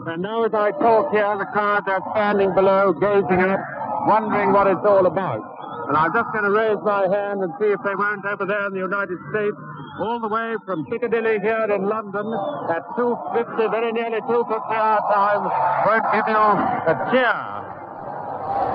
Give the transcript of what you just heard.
And now as I talk here, the crowd, they're standing below, gazing up, wondering what it's all about. And I'm just going to raise my hand and see if they won't over there in the United States, all the way from Piccadilly here in London at 2:50, very nearly 2:50 our time, won't give you a cheer.